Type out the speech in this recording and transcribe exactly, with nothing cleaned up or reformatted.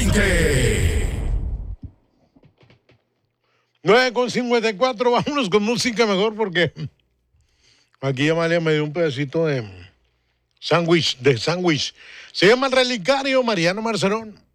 veinte. nueve con cincuenta y cuatro, vámonos con música mejor porque aquí Amalia me dio un pedacito de sándwich, de sándwich. Se llama El Relicario, Mariano Marcerón.